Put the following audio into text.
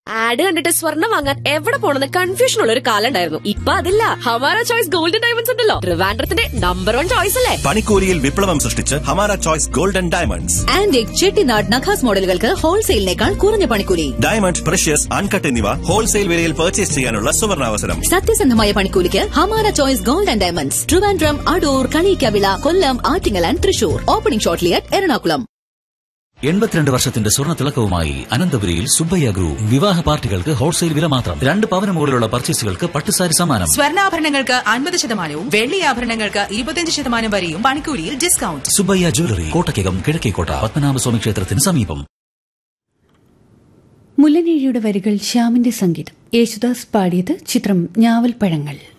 Add കണ്ടിട്ട് സ്വർണ്ണം വാങ്ങാൻ എവിടെ പോണെന്ന് കൺഫ്യൂഷൻ ഉള്ള ഒരു കാലം ഉണ്ടായിരുന്നു. ഇപ്പൊ അതില്ല. ഹമാര ചോയ്സ് ഗോൾഡൻ ഡയമണ്ട്സ് ഉണ്ടല്ലോ, ട്രിവാൻഡ്രത്തിന്റെ നമ്പർ 1 ചോയ്സ് അല്ലേ. പണിക്കൂലിയിൽ വിപ്ലവം സൃഷ്ടിച്ച് Hamara choice golden diamonds. Antique Chettinad നഖാസ് മോഡലുകൾക്ക് ഹോൾസെയിലിനേക്കാൾ കുറഞ്ഞ പണിക്കൂലി. ഡയമണ്ട്, പ്രഷ്യസ്, അൺകട്ട് എന്നിവ ഹോൾസെയിൽ വിലയിൽ പർച്ചേസ് ചെയ്യാനുള്ള സുവർണാവസരം. സത്യസന്ധമായ പണിക്കൂലിക്ക് Hamara choice golden diamonds. Trivandrum, Adoor, Kaliyikkavila, Kollam, Attingal and Thrissur. Opening shortly at Ernakulam. 82 വർഷത്തിന്റെ സ്വർണ്ണ തിളക്കവുമായി അനന്തപുരിയിൽ സുബ്ബയ്യ ഗ്രൂപ്പ്. വിവാഹ പാർട്ടികൾക്ക് ഹോൾസെയിൽ വില മാത്രം. 2 പവന് മുകളിലുള്ള പർച്ചേസുകൾക്ക് പട്ടുസാരി സമ്മാനം. സ്വർണ്ണാഭരണങ്ങൾക്ക് 50% വെള്ളി ആഭരണങ്ങൾക്ക് 25% വരെയും പണിക്കൂലിയിൽ ഡിസ്കൗണ്ട്. സുബ്ബയ്യ ജ്വല്ലറി, കോട്ടയ്ക്കകം, കിഴക്കേക്കോട്ട, പത്മനാഭസ്വാമി ക്ഷേത്രത്തിന് സമീപം. മുല്ലനേഴിയുടെ വരികൾ ശ്യാമിന്റെ സംഗീതം. യേശുദാസ് പാടിയത്. ചിത്രം ഞാവൽപ്പഴങ്ങൾ.